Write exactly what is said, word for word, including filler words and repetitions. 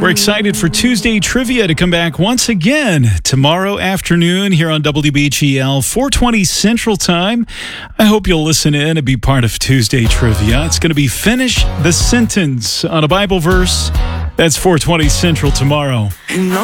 We're excited for Tuesday Trivia to come back once again tomorrow afternoon here on W B G L, four twenty Central Time. I hope you'll listen in and be part of Tuesday Trivia. It's going to be Finish the Sentence on a Bible verse. That's four twenty Central tomorrow.